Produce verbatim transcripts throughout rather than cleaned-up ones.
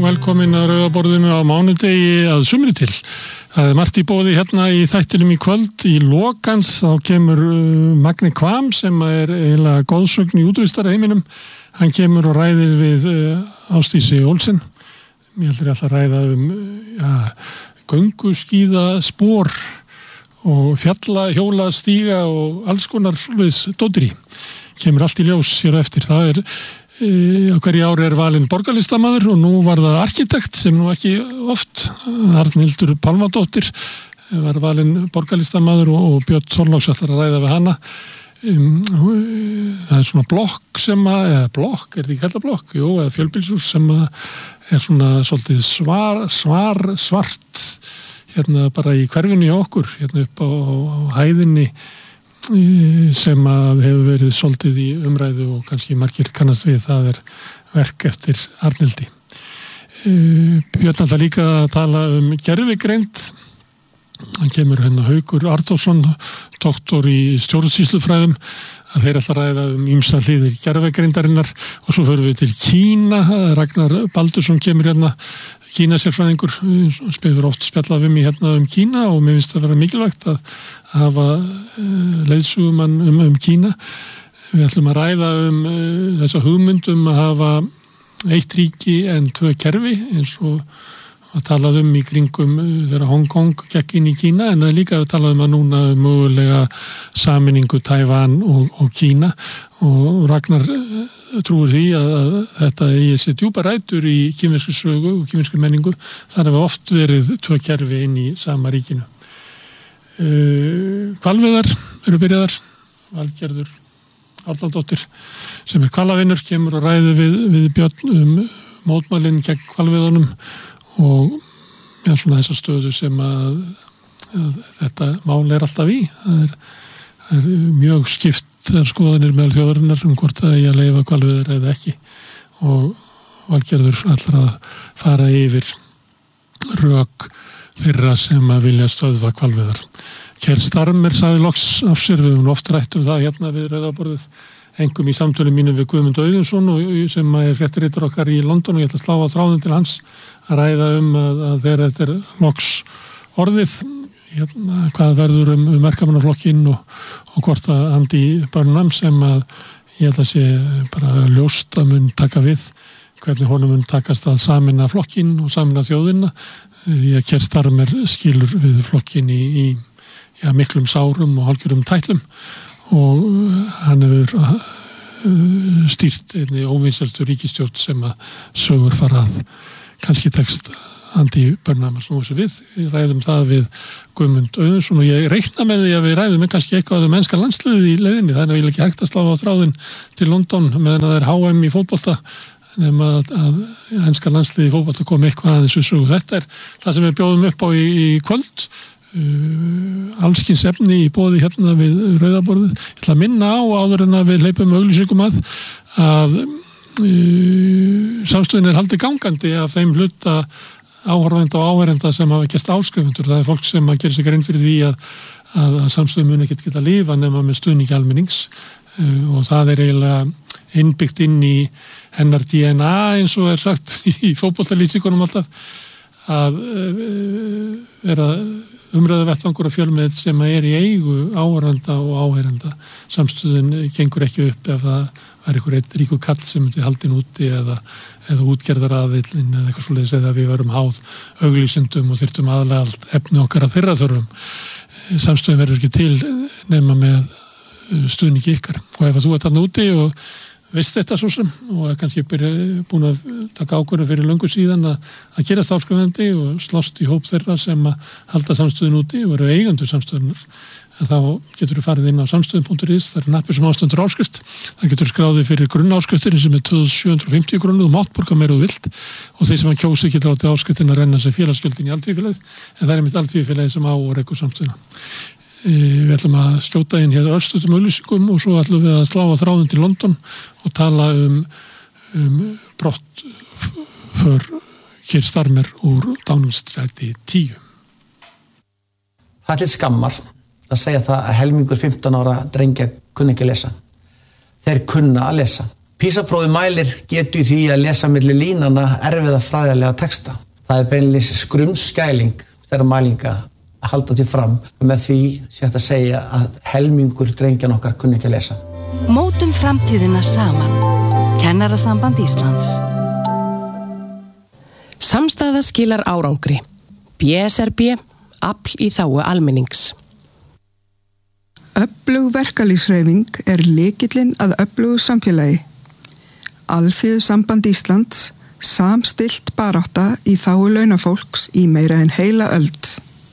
velkomin að Rauðaborðinu á mánudegi að sumri til. Það er margt í boði hérna í þættinum í kvöld. Í lokans þá kemur Magni Kvam sem er eiginlega góðsögn í útvistarheiminum. Hann kemur og ræðir við Ásdísi Olsen. Ég heldur alltaf að ræða um ja, gönguskíða spor og fjalla, hjóla, stíga og alls konar svoleiðis dótri. Kemur allt í ljós hér eftir. Það er á hverju ári er valinn borgarlistamaður og nú var það arkitekt sem nú ekki oft, Arnhildur Pálmadóttir var valinn borgarlistamaður og, og Björn Þorláks ætlar að ræða við hana. Um, það er svona blokk sem að, eða blokk, er þetta ekki kallað blokk? Jú, eða fjölbýlshús sem að er svona svolítið svar, svar, svart hérna bara í hverfinu í okkur, hérna upp á, á hæðinni sem að hefur verið svolítið í umræðu og kannski margir kannast við, það er verk eftir Arnhildi. Björn alltaf líka að tala um gervigreind. Hann kemur hérna Haukur Arnþórsson, doktor í stjórnsýslufræðum, að þeir alltaf ræða um ýmsar hliðir gervigreindarinnar og svo förum við til Kína. Ragnar Baldursson kemur hérna, Kínasérfræðingur, spilur oft spjallað við mig hérna um Kína og mér finnst það vera mikilvægt að hafa leiðsögumann um, um Kína. Við ætlum að ræða um uh, þessa hugmynd um að hafa eitt ríki en tvö kerfi eins og að talað um í kringum þegar Hong Kong gekk inn í Kína, en það er líka að talað um að núna mögulega sameiningu Tævan og, og Kína og Ragnar trúir því að, að þetta eigi sér djúpa rætur í kínverskri sögu og kínverskri menningu. Það hefur oft verið tvö kerfi inn í sama ríkinu. Uh, hvalveiðar eru byrjaðar. Valgerður Árnadóttir sem er hvalavinur kemur og ræðir við, við Björn um mótmælin gegn hvalveiðunum og ja, svona þessa stöðu sem að, að þetta mál er alltaf í. Það er, það er mjög skiptar skoðanir meðal þjóðarinnar um hvort það eigi að leyfa hvalveiðar eða ekki og Valgerður ætlar að fara yfir rök þeirra sem að vilja stöðva hvalveiðar. Kjell Starmer sagði loks af sér, við höfum oft rætt um það hérna við Rauðaborðið, engum í samtölu mínu við Guðmund Auðunsson sem er fréttaritari okkar í London og ég ætla að slá á þráðinn til hans að ræða um að, að þegar þetta er loks orðið hérna, hvað verður um, um verkamannaflokkinn og, og hvort að Andy Burnham sem að ég held að sé bara ljóst að mun taka við hvernig honum mun takast að sameina flokkinn og sameina þjóðina því að Kjell Starmer skilur við flokkinn í, í ja, miklum sárum og hálfgerðum tætlum og hann hefur uh, stýrt einni óvinsælstu ríkisstjórn sem að sögur fara að kannski tekst Andy Burnham að snúa sig við. Við ræðum það við Guðmund Auðunsson og ég reikna með því að við ræðum með kannski eitthvað um enska landsliðið í leiðinni, þannig að ég vil ekki hægt að slá á þráðinn til London meðan það er H M í fótbolta nema að, að enska landsliðið í fótbolta komi eitthvað aðeins við sögu. Þetta er það sem við bjóðum upp á í, í kvöld. Uh, allskins efni í boði hérna við Rauðaborðið. Ég ætla að minna á áður en að við hleypum auglýsingum að að uh, samstöðin er haldið gangandi af þeim hluta áhorfenda og áherenda sem hafa gerst áskrifundur. Það er fólk sem að gera sig grein fyrir því að, að, að samstöðin mun ekki geta lifa nema með stuðningi almennings uh, og það er eiginlega innbyggt inn í hennar D N A eins og er sagt í fótboltalýsingunum alltaf að uh, vera umræðu vettvangur og fjölmiðl sem er í eigu áhorfenda og áherenda. Samstöðin gengur ekki upp ef það er einhver einn ríkur kall sem myndi haldin úti eða, eða útgerðaraðillin eða eitthvað svoleiðis eða við verum háð auglýsendum og þyrftum aðlega allt efni okkar að þeirra þörfum. Samstöðin verður ekki til nema með stuðningi ykkar og ef þú ert þarna úti og veist þetta svo sem og er kannski búin að taka ákvörðu fyrir löngu síðan að, að gerast áskrifandi og slást í hóp þeirra sem að halda samstöðun úti og eru eigendur samstöðunar. Þá getur þú farið inn á samstöðun punktur is, það er nappur sem ástendur áskrift. Það getur skráðið fyrir grunnáskriftin sem er tvö þúsund sjö hundruð og fimmtíu krónur og mátt borga meira og vilt og þeir sem að kjósi getur látið áskriftin að renna sem félagsgjöldin í Alþýðufélagið en það er einmitt Alþýðufélagið sem á og rekur samstöðuna. Við ætlum að skjóta inn hér örstutum auglýsingum og svo ætlum við að slá á þráðinn til London og tala um, um brott för Kjell Starmer úr Downingstræti tíu. Það er til skammar að segja það að helmingur fimmtán ára drengja kunna ekki að lesa. Þeir kunna að lesa. PISA-prófið mælir getu í því að lesa milli línanna erfiða fræðilega texta. Það er beinlínis skrumskæling þeirra mælinga að halda því fram og með því sé hægt að segja að helmingur drengjan okkar kunni ekki að lesa. Mótum framtíðina saman. Kennarasamband Íslands. Samstaða skilar árangri. B S R B, afl í þágu almennings. Öflug verkalýðshreyfing er lykillinn að öflugu samfélagi. Alþýðusamband Íslands, samstillt barátta í þágu launafólks í meira en heila öld.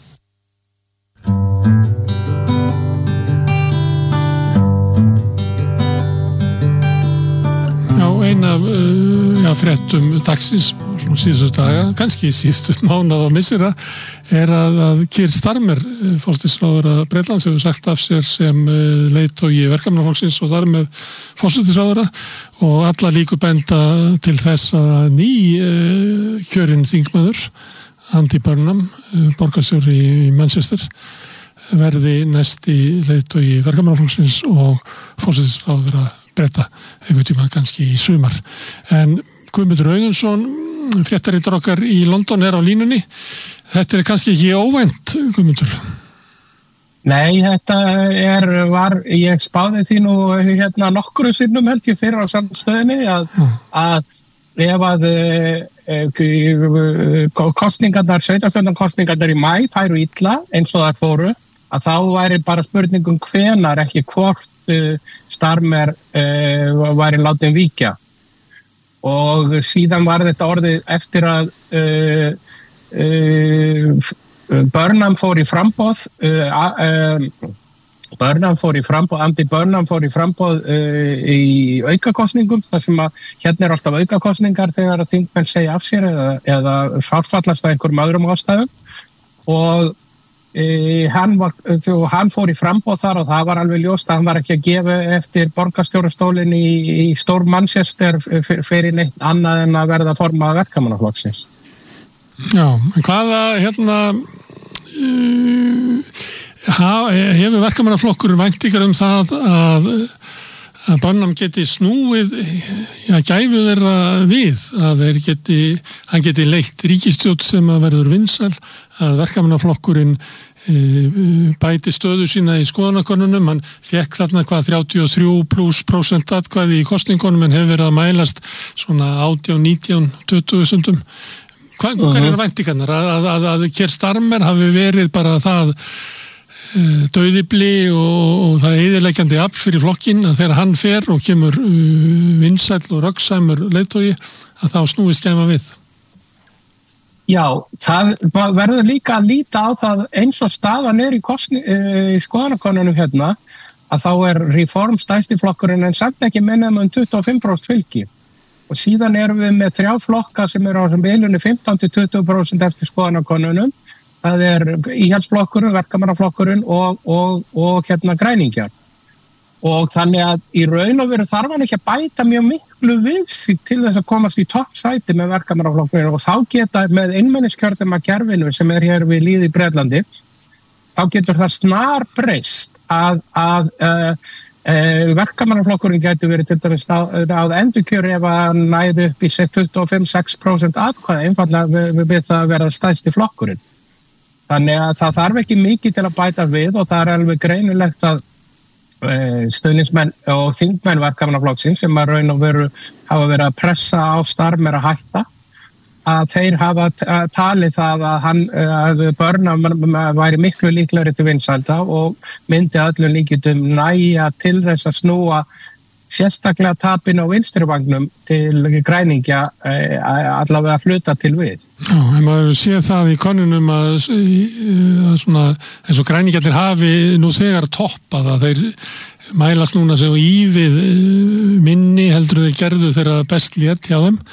Já, ein af uh, já, fréttum dagsins og síðustu daga, kannski síðustu mánuð og missera, er að, að Keir Starmer, forsætisráðherra Bretlands, hefur sagt af sér sem uh, leiðtogi verkamannaflokksins og þar með forsætisráðherra og alla líkur benda til þess að ný uh, kjörinn þingmaður, Andy Burnham, uh, borgarstjóri í Manchester, verði næsti leiðtogi verkamannaflokksins og forsætisráðherra Breta, einhvern tíma kannski í sumar. En Guðmundur Auðunsson, fréttaritari okkar í London, er á línunni. Þetta er kannski ekki óvænt, Guðmundur? Nei, þetta er, var, ég spáði því nú hérna nokkru sinnum held ég fyrir á stöðinni að, mm. að ef að e, kostningarnar, sveitarstjórnarkostningarnar í maí færu illa eins og það fóru, að þá væri bara spurningum hvenar, ekki hvort uh, Starmer uh, væri látin víkja. Og síðan var þetta orðið eftir að uh, uh, Burnham fór í framboð, uh, uh, Burnham fór í framboð, Andy Burnham fór í framboð uh, í aukakostningum, þar sem að hérna er alltaf aukakostningar þegar að þingmenn segja af sér eða, eða farfallast að einhverjum öðrum ástæðum og uh, hann, var, uh, hann fór í framboð þar og það var alveg ljóst að hann var ekki að gefa eftir borgarstjórastólinn í, í stór Manchester fyrir neitt annað en að verða formaður verkamannaflokksins. Já, en hvaða hérna uh, hefur verkamannaflokkurinn væntingar um það að, að Burnham geti snúið já, gæfu þeirra við að þeir geti, hann geti leitt ríkisstjórn sem að verður vinsæl, að verkamannaflokkurinn uh, bæti stöðu sína í skoðanakönnunum, hann fekk þarna hvað þrjátíu og þrjú pluss prósent atkvæði í kosningunum en hefur verið að mælast svona átján, nítján, tuttugu stundum. Hvað uh-huh. er væntingarnar? Að, að, að, að Keir Starmer hafi verið bara það uh, dauðibli og, og það eyðileggjandi afl fyrir flokkinn að þegar hann fer og kemur uh, vinsæll og röggsamur leiðtogi að þá snúist gæma við. Já, það verður líka að líta á það eins og staðan er í, kostni, uh, í skoðanakönnunum hérna að þá er Reform stærsti flokkurinn en samt ekki minnum um tuttugu og fimm prósent fylgi. Og síðan erum við með þrjá flokka sem eru á bilinu fimmtán til tuttugu prósent eftir skoðanakönnunum. Það er íhaldsflokkurinn, verkamannaflokkurinn og, og, og hérna græningjar. Og þannig að í raun og veru þarf hann ekki að bæta mjög miklu við sig til þess að komast í toppsæti með verkamannaflokkurinn og þá geta með einmenniskjörðum að kerfinu sem er hér við lýði í Bretlandi, þá getur það snar breyst að, að uh, Uh, verkamannaflokkurinn gæti verið til dæmis að endurkjöri ef að næði upp í tuttugu og fimm til sex prósent atkvæði einfallega við, við, við það að vera stærsti flokkurinn. Þannig að það þarf ekki mikið til að bæta við og það er alveg greinilegt að uh, stuðningsmenn og þingmenn verkamannaflokksins sem að raun og veru hafa verið að pressa á Starmer að hætta að þeir hafa talið það að hann að Burnham væri miklu líklegri til vinsælda og myndi öllum líkindum nægja til þess að snúa sérstaklega tapin á vinstrivagnum til græningja allavega að fluta til við. Já, en maður sé það í könnunum að, að svona, eins og græningjarnir hafi nú þegar toppað að þeir mælast núna sem ívið minni heldur þeir gerðu þeirra best lét hjá þeim.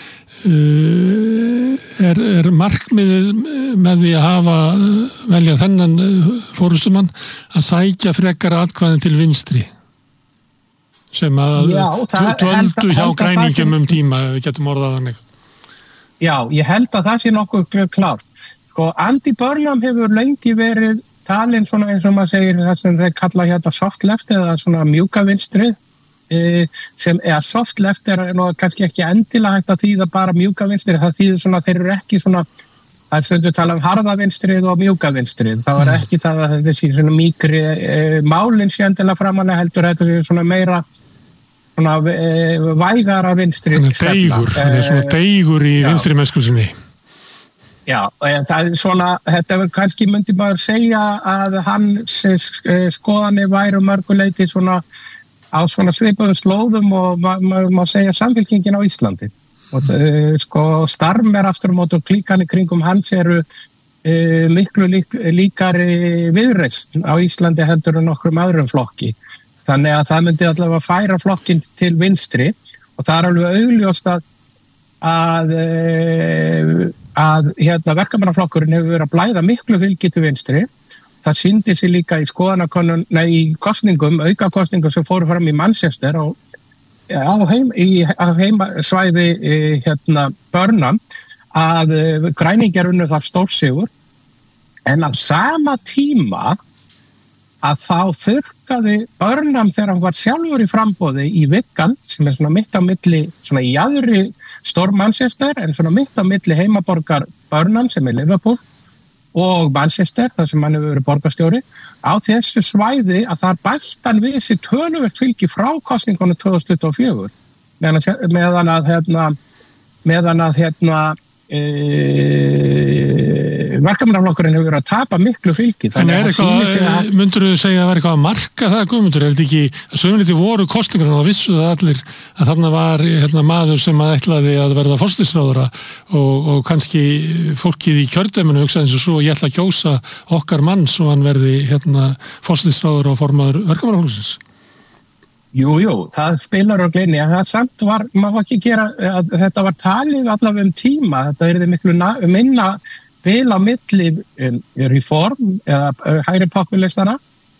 Uh, er, er markmiðið með því að hafa velja þennan forystumann að sækja frekar atkvæðin til vinstri sem að dvöldu hjá græningum um tíma, við getum orðað þannig. Já, ég held að það sé nokkuð klárt. Sko, Andy Burnham hefur lengi verið talin svona eins og maður segir það sem þeir kalla hérna soft left eða svona mjúka vinstri e, sem eða soft left er nú kannski ekki endilega hægt að þýða bara mjúka vinstri, það þýðir svona þeir eru ekki svona, það er stundu tala um harða vinstrið og mjúka vinstrið, það var ekki það að þetta sé svona mýkri e, málinn sé endilega framanlega heldur þetta sé svona meira svona e, vægara vinstri hann er deigur, hann er svona deigur í vinstri mennskusinni. Já, það er svona, þetta er kannski myndi bara segja að hans skoðanir væru mörguleiti svona á svona svipuðum slóðum og maður má segja Samfylkingin á Íslandi. Og mm. sko Starmer aftur á móti og klíkanir kringum hans eru e, miklu lík, líkari viðreisn á Íslandi heldur en nokkrum öðrum flokki. Þannig að það myndi allavega færa flokkin til vinstri og það er alveg augljóst að að, að hérna, verkamannaflokkurinn hefur verið að blæða miklu fylgi til vinstri. Það sýndi sig líka í skoðanakönnun, nei, í kosningum, aukakosningum sem fóru fram í Manchester og á heim, í heimasvæði hérna, Burnham að græningjar unnu þar stórsigur en á sama tíma að þá þurrkaði Burnham þegar hann var sjálfur í framboði í Wigan sem er svona mitt á milli, svona í jaðri Stór Manchester en svona mitt á milli heimaborgar Burnham sem er Liverpool og Manchester þar sem hann hefur verið borgarstjóri á þessu svæði að það bætt hann við sér töluvert fylgi frá kosningunum tvö þúsund tuttugu og fjögur meðan, meðan að hérna, meðan að hérna e, verkamannaflokkurinn hefur verið að tapa miklu fylgi. En er eitthvað, myndur þú segja að vera eitthvað að marka það, Guðmundur? Er þetta ekki, að sömulítið voru kosningar þannig að vissu það allir að þarna var hérna, maður sem að ætlaði að verða forsætisráðherra og, og kannski fólkið í kjördæminu hugsaði eins og svo ég ætla að kjósa okkar mann svo hann verði hérna, forsætisráðherra og formaður verkamannaflokksins? Jú, jú, það spilar og gleyni, en það samt var, maður var ekki gera, að þetta var talið allavega um tíma, þetta er miklu minna bil á milli um, reform eða hægri populistana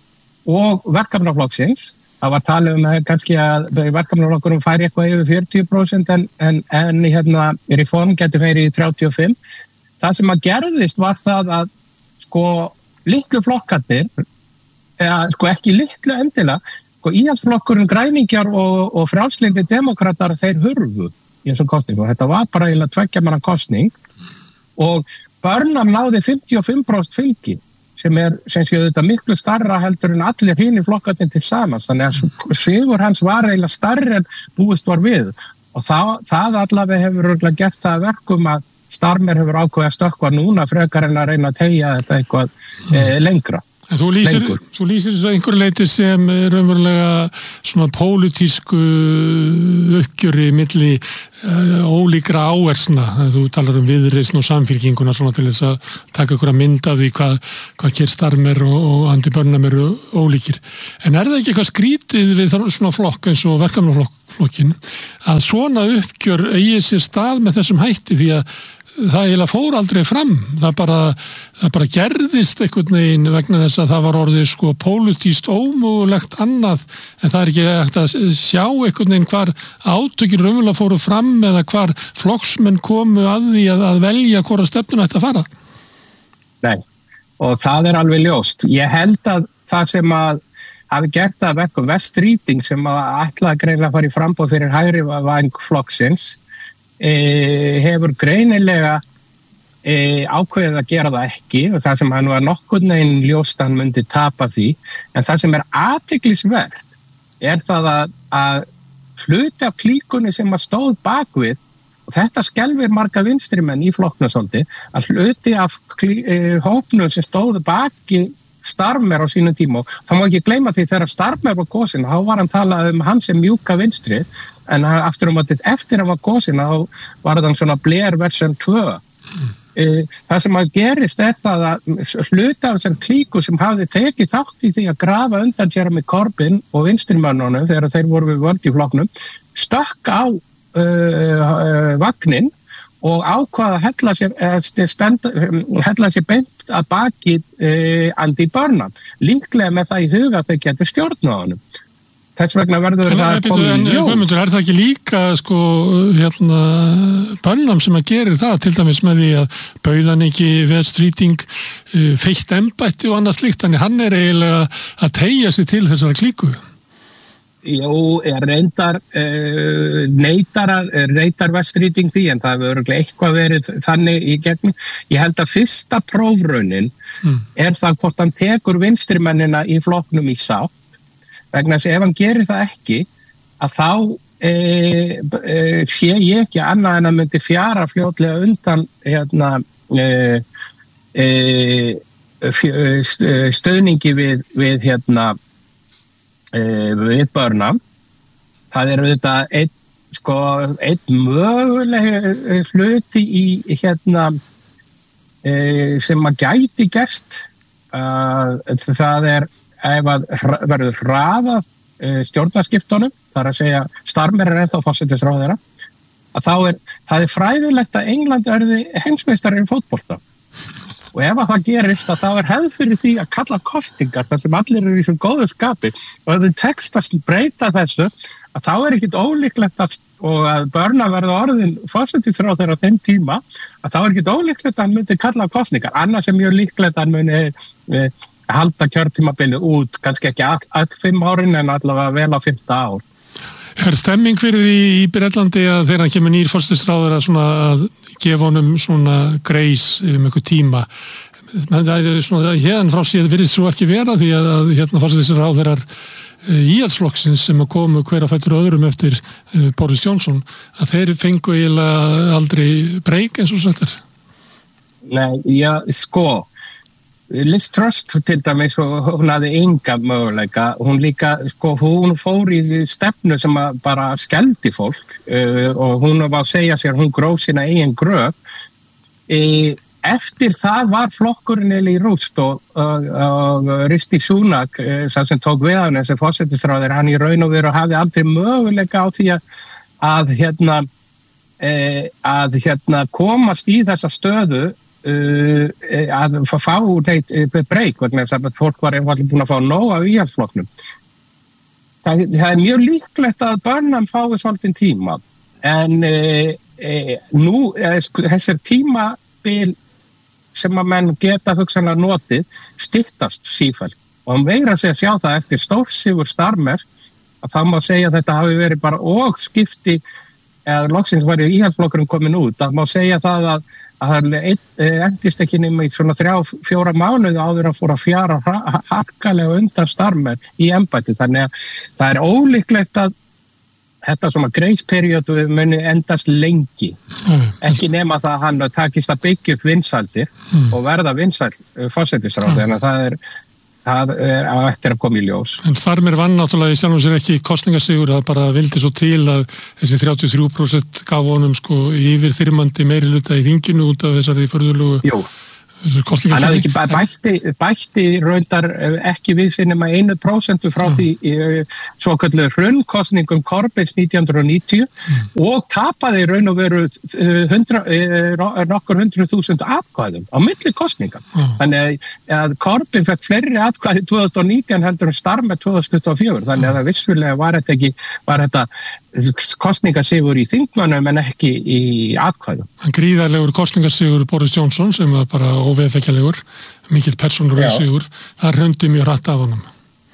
og verkamannaflokksins. Það var talið um að kannski að verkamannaflokkurum færi eitthvað yfir fjörutíu prósent en, en, en hérna, reform getur færi í þrjátíu og fimm. Það sem að gerðist var það að sko litlu flokkarnir, eða sko ekki litlu endilega, sko íhaldsflokkurinn græningjar og, og frjálslyndi demokratar þeir hurfu í þessum kosningum. Þetta var bara eiginlega tveggja manna kosning og Burnham náði fimmtíu og fimm prósent fylgi sem er sem séu þetta miklu starra heldur en allir hinir flokkarnir til samans þannig að sigur hans var eiginlega starri en búist var við og það, það allavega hefur gert það verkum að Starmer hefur ákveðið að stökkva núna frekar en að reyna að tegja þetta eitthvað mm. eh, lengra. En þú lýsir, þú lýsir þessu einhver leiti sem raunverulega svona pólitísku uppgjöri milli uh, ólíkra áhersna. Þú talar um viðreisn og samfylkinguna svona til þess að taka ykkur að mynda af því hvað, hvað Keir Starmer og, og Andy Burnham eru ólíkir. En er það ekki eitthvað skrítið við svona flokk eins og verkamannaflokkin að svona uppgjör eigi sér stað með þessum hætti því að það eiginlega fór aldrei fram, það bara, það bara gerðist einhvern veginn vegna þess að það var orðið sko pólitískt ómögulegt annað en það er ekki hægt að sjá einhvern veginn hvar átökin raunverulega fóru fram eða hvar flokksmenn komu að því að, að velja hvora stefnuna þetta fara. Nei, og það er alveg ljóst. Ég held að það sem að hafi gert það verkum West Reading sem að ætlaði greinlega að fara í framboð fyrir hægri væng flokksins E, hefur greinilega e, ákveðið að gera það ekki og það sem hann var nokkurn veginn ljóst að hann myndi tapa því en það sem er athyglisvert er það að, að hluti af klíkunni sem að stóð bakvið og þetta skelfir marga vinstrimenn í flokkna svolítið að hluti af klí, e, hópnum sem stóð baki Starmer á sínum tíma og það má ekki gleyma því þegar Starmer var kosin þá var hann talað um hann sem mjúka vinstri en aftur um að eftir hann var kosin þá var hann svona Blair version tvö. Mm. Það sem að gerist er það að hluta af þessar klíku sem hafði tekið þátt í því að grafa undan Jeremy Corbyn og vinstrimönnunum þegar þeir voru við völd í flokknum stökk á uh, uh, vagnin og ákvaða að hella sér, stend, hella sér beint að baki eh, Andy Burnham. Líklega með það í huga að þau getur stjórnað honum. Þess vegna verður það að koma í ljós. Guðmundur, er það ekki líka sko, hérna, Burnham sem að gera það, til dæmis með því að bauðan ekki West Reading uh, feitt embætti og annað slíkt, þannig hann er eiginlega að teygja sig til þessara klíku. Jú, reyndar uh, neitar, reytar vestrýting því en það hefur eitthvað verið þannig í gegnum. Ég held að fyrsta prófraunin mm. er það hvort hann tekur vinstrimennina í flokknum í sátt vegna þess að ef hann gerir það ekki að þá e, e, sé ég ekki annað en að myndi fjara fljótlega undan hérna e, e, stöðningi við, við hérna við börnum. Það er auðvitað einn sko, einn möguleg hluti í hérna e, sem að gæti gerst uh, það er ef að verður hraðað e, stjórnarskiptunum, það er að segja Starmer er ennþá forsætisráðherra, að þá er það er fræðilegt að England verði heimsmeistari í fótbolta. Og ef að það gerist að þá er hefð fyrir því að kalla kosningar þar sem allir eru í svo góðu skapi og ef þau tekst að breyta þessu að þá er ekkit ólíklegt að, og að Börna verða orðin forsætisráðherra á þeim tíma að þá er ekkit ólíklegt að hann myndi kalla kosningar annars er mjög líklegt að hann muni e, halda kjörtímabilið út kannski ekki all fimm árin en allavega vel á fimmta ár. Er stemming fyrir því í Bretlandi að þegar hann kemur nýr forsætisráðherra svona að gefa honum svona greis um einhver tíma? Það er svona hérna frá síðan virðist svo ekki vera því að, að hérna forsætisráðherrar íhaldsflokksins sem að komu hver að fættur öðrum eftir uh, Boris Johnson að þeir fengu eiginlega aldrei breyk eins og þetta er. Nei, já, sko Liz Truss til dæmis og hún hafði enga möguleika, hún líka sko, hún fór í stefnu sem að bara skeldi fólk uh, og hún var að segja sér, hún gróf sína eigin gröf e, eftir það var flokkurinn í rúst og, og, og Rishi Sunak uh, sem tók við hann þessi forsætisráðherra, hann í raun og veru hafði aldrei möguleika á því að, að hérna uh, að hérna komast í þessa stöðu Uh, að fá neitt breyk vegna þess að fólk var einfallega búin að fá nóg af íhaldsflokknum. Það, það er mjög líklegt að Burnham fái svolítinn tíma en e, e, nú þessir tímabil sem að menn geta hugsanlega notið styttast sífellt og hann veigra sig að sjá það eftir stórsigur Starmer að það má segja að þetta hafi verið bara og skipti eða loksins var íhaldsflokkurinn komin út að má segja það að að það endist ekki nema í svona þrjá, fjóra mánuði áður að fóra að fjara harkalega undan Starmer í embætti. Þannig að það er ólíklegt að þetta svona greisperiódu muni endast lengi. Mm. Ekki nema það að hann takist að byggja upp vinsældir mm. og verða vinsæll forsætisráðherra. Þannig að það er það er á eftir að koma í ljós. En Starmer vann náttúrulega í sjálfum sér ekki kosningasigur, það bara vildi svo til að þessi þrjátíu og þrjú prósent gaf honum sko yfir þyrmandi meirihluta í þinginu út af þessari förðulegu Jú. Hann hafði ekki bætti, bætti raundar ekki við sinni með einu prósentu frá því svo kallu hrunnkostningum Corbyn's nítján hundruð níutíu mm. og tapaði raun og veru hundra, nokkur hundruð þúsund atkvæðum á milli kostninga. Mm. Þannig að Corbyn fekk fleiri atkvæði tvö þúsund og nítján heldur en Starmer tvö þúsund tuttugu og fjögur. Þannig að það vissulega var þetta ekki var þetta kostningasigur í þingmönnum en ekki í atkvæðum. Hann gríðarlegur kostningasigur Boris Johnson sem var bara óveðfekkjalegur, mikill persónulegur sigur, það hrundi mjög hratt af honum.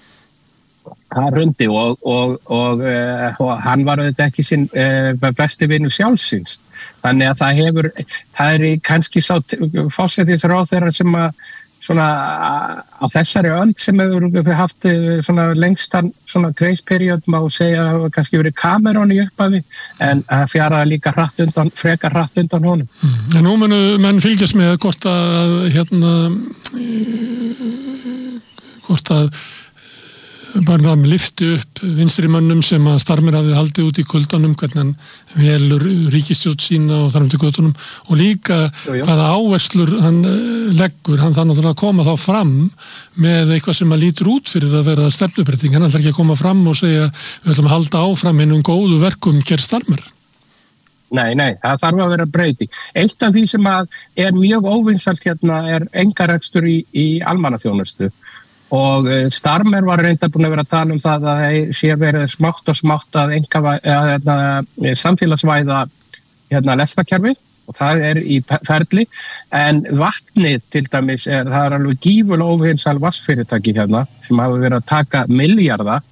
Það hrundi og, og, og, uh, og hann var auðvitað ekki sinn uh, besti vinur sjálfsins. Þannig að það hefur, það er kannski sá forsætisráðherra sem að svona á þessari öld sem hefur haft svona lengstan svona greisperiod má segja að það kannski verið Cameron í upphafi en það fjaraði líka hratt undan, frekar hratt undan honum. Mm. En nú munu menn fylgjast með hvort að hérna hvort að Burnham lyfti upp vinstri mönnum sem að Starmer hafði haldið út í kuldanum, hvernig hann velur ríkisstjórn sína og þar um til göttunum og líka jú, jú. hvaða áherslur hann leggur, hann þarf náttúrulega að koma þá fram með eitthvað sem að lítur út fyrir að vera stefnubretting, hann ætlar ekki að koma fram og segja við ætlum að halda áfram innum góðu verkum hér Starmer. Nei, nei, það þarf að vera breyting. Eitt af því sem að er mjög óvinsælt hérna er engarekstur í, í almannaþjónustu. Og Starmer var reyndar búin að vera að tala um það að það sé verið smátt og smátt að enga hérna, samfélagsvæða hérna, lestarkerfi og það er í ferli en vatnið til dæmis er, það er alveg gífulega óvinsæl vatnsfyrirtæki hérna sem hafa verið að taka milljarða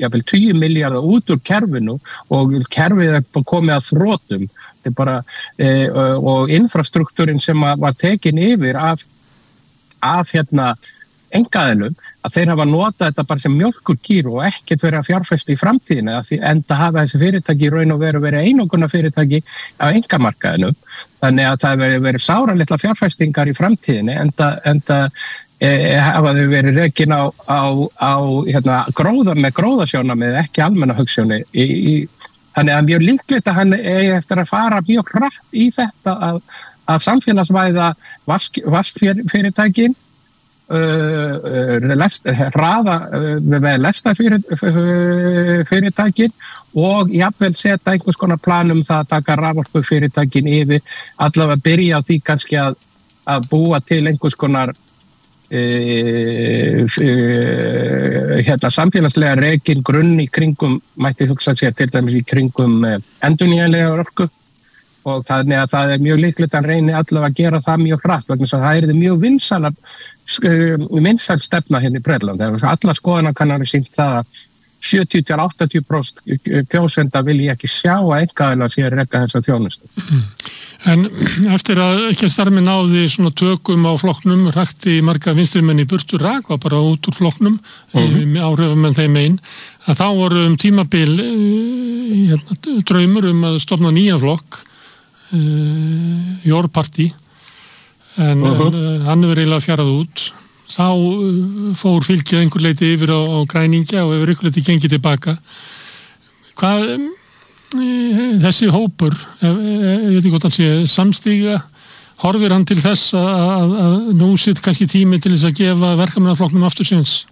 jafnvel tíu milljarða út úr kerfinu og kerfið er komið að þrotum. Þetta er bara, e, og infrastruktúrin sem var tekin yfir af, af hérna, engaðilum, að þeir hafa notað þetta bara sem mjólkurkýr og ekkert verið að fjárfesta í framtíðinu, enda hafa þessi fyrirtæki í raun og veru verið einokuna fyrirtæki á engamarkaðinu, þannig að það verið verið sáralitla fjárfestingar í framtíðinu, enda, enda e, hafa þau verið rekin á, á, á hérna, gróða með gróðasjónamið, ekki almenna hugsjóni. Í, í, þannig að mjög líklegt að hann eigi eftir að fara mjög hratt í þetta að, að samfélagsvæða vaskfyrirtækin, Uh, uh, lest, hraða uh, með lestarfyrirtækin og jafnvel setja einhvers konar plan um það að taka raforkufyrirtækin yfir, allavega byrja á því kannski að, að búa til einhvers konar uh, uh, hérna, samfélagslega rekin grunn í kringum, mætti hugsa sér til dæmis í kringum uh, endurnýjanlega orku. Og þannig að það er mjög líklegt að reyni allavega að gera það mjög hratt vegna þess að það er mjög vinsæl vinsæl stefna hérna í Bretland. Alla skoðanakannanir sýnt það að sjötíu til áttatíu prósent kjósenda vil ég ekki sjá að einkaaðilar sé að reka þessa þjónustu. Mm. En eftir að ekki starmi náði svona tökum á flokknum, rakti marga vinstrimenn í burtu rak og bara út úr flokknum, mm-hmm. áhrifum en þeim einn, að þá voru um tímabil hérna, draumur um að stofna nýja flokk, Uh, Your Party en, uh-huh. en uh, hann hefur eiginlega fjarað út þá uh, fór fylgið einhver leiti yfir á, á græningja og hefur ykkur leiti gengið tilbaka hvað um, þessi hópur ef, ef, ég veit ekki hvort hann sé samstíga horfir hann til þess að, að, að nú sitt kannski tími til þess að gefa verkamannaflokknum aftur síns?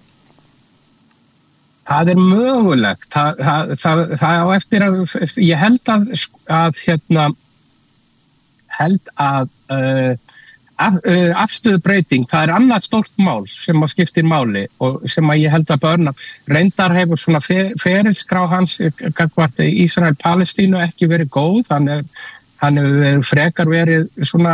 Það er mögulegt það, það, það, það á eftir að ég held að, að hérna held að uh, af, uh, afstöðubreyting, það er annað stórt mál sem að skiptir máli og sem að ég held að börna reyndar hefur svona fer, ferilskrá hans gagvart Ísrael-Palestínu ekki verið góð, hann, er, hann hefur frekar verið svona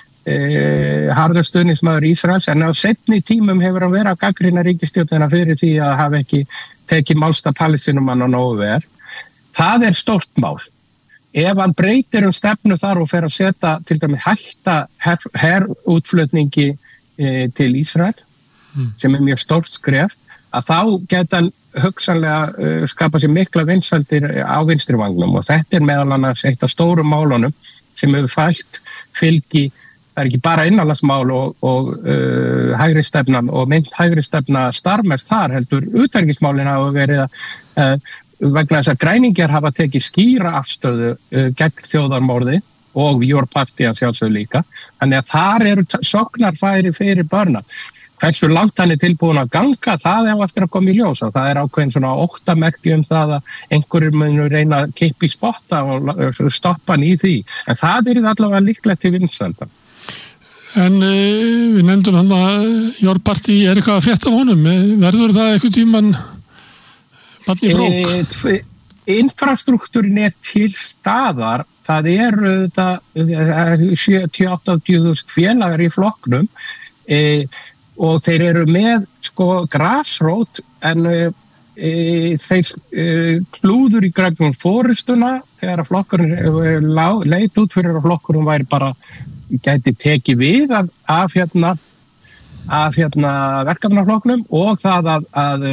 uh, harður stuðningsmaður Ísraels en á seinni tímum hefur hann verið að gagnrýna ríkisstjórnina fyrir því að hafa ekki tekið málstað Palestínumanna nógu vel. Það er stórt mál. Ef hann breytir um stefnu þar og fer að setja til dæmis hætta her, herútflutningi e, til Ísrael mm. sem er mjög stórt skref að þá geta hann hugsanlega uh, skapa sér mikla vinsældir á vinstri vagnum og þetta er meðal annars eitt af stórum málunum sem hefur fælt fylgi, það er ekki bara innanlandsmál og, og uh, hægri stefnan og mynd hægri stefna starfmest þar heldur utanríkismálin hafa verið að uh, vegna þess að græningjar hafa tekið skýra afstöðu uh, gegn þjóðarmorði og Your Party að sjálfsögðu líka. Þannig að þar eru t- sóknarfæri fyrir börna. Hversu langt hann er tilbúin að ganga, það er eftir að koma í ljós og það er ákveðin svona óttamerki um það að einhverjum munu reyna að kippa í spotta og stoppa hann í því. En það er allavega líklegt til vinsælda. En uh, við nefndum hann að Your Party er eitthvað að frétta honum. Verður það eitthvað tíman barni brók? E, infrastruktúrin er til staðar, það eru sjötíu til áttatíu þúsund félagar í flokknum e, og þeir eru með sko grassrót en e, þeir e, klúður í grænum fórustuna þegar að flokkurinn leit út fyrir að flokkurinn væri bara gæti tekið við af, af hérna af hérna verkefnaflokknum og það að, að